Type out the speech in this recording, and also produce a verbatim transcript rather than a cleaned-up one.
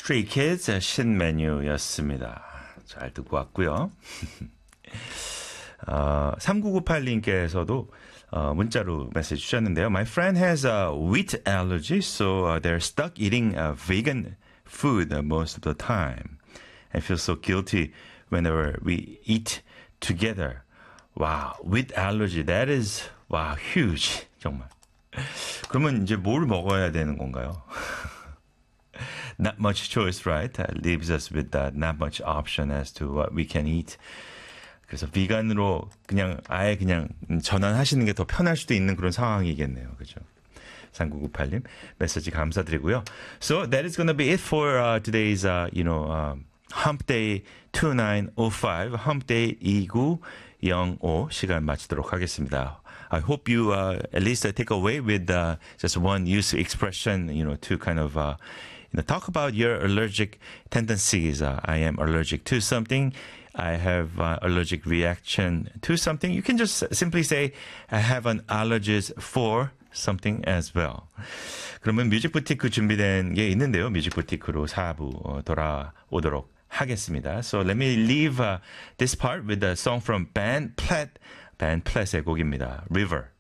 Stray Kids 신메뉴였습니다. 잘 듣고 왔고요. 어, 삼구구팔님께서도 어, 문자로 메시지 주셨는데요. My friend has a wheat allergy, so uh, they're stuck eating uh, vegan food uh, most of the time. I feel so guilty whenever we eat together. Wow, wheat allergy, that is, wow, huge. 정말. 그러면 이제 뭘 먹어야 되는 건가요? Not much choice, right? That leaves us with uh, not much option as to what we can eat. 그래서 비건으로 그냥 아예 그냥 전환하시는 게 더 편할 수도 있는 그런 상황이겠네요. 그죠? 삼구구팔님 메시지 감사드리고요. So that is going to be it for uh, today's uh, you know uh, Hump Day 이구공공 Hump Day 이구공공 시간 마치도록 하겠습니다. I hope you uh, at least uh, take away with uh, just one use expression, you know, to kind of uh, you know, talk about your allergic tendencies. Uh, I am allergic to something. I have uh, allergic reaction to something. You can just simply say, I have an allergies for something as well. 그러면 뮤직 부티크 준비된 게 있는데요. 뮤직 부티크로 사 부 어, 돌아오도록 하겠습니다. So let me leave uh, this part with a song from Band Platt. Band Platt의 곡입니다. River.